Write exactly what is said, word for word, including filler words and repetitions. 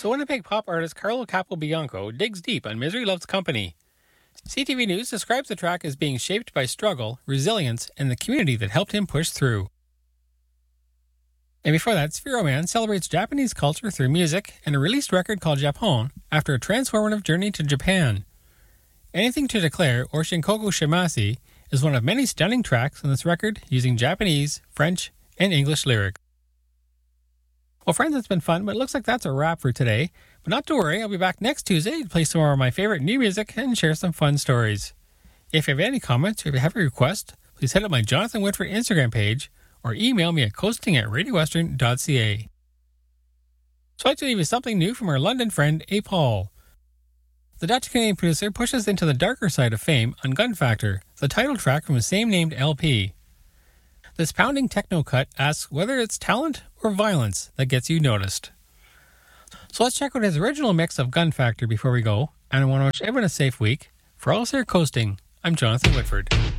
So Winnipeg pop artist Carlo Capobianco digs deep on Misery Loves Company. C T V News describes the track as being shaped by struggle, resilience, and the community that helped him push through. And before that, Sphero Man celebrates Japanese culture through music and a released record called Japon after a transformative journey to Japan. Anything to Declare, or Shinkoku Shimasi, is one of many stunning tracks on this record using Japanese, French, and English lyrics. Well, friends, it's been fun, but it looks like that's a wrap for today. But not to worry, I'll be back next Tuesday to play some more of my favorite new music and share some fun stories. If you have any comments or if you have a request, please head up my Jonathan Whitford Instagram page or email me at coasting at radio western dot c a. So I'd like to leave you something new from our London friend, A. Paul. The Dutch-Canadian producer pushes into the darker side of fame on Gun Factor, the title track from the same-named L P. This pounding techno cut asks whether it's talent or violence that gets you noticed. So let's check out his original mix of Gun Factor before we go, and I want to wish everyone a safe week. For all us here coasting, I'm Jonathan Whitford.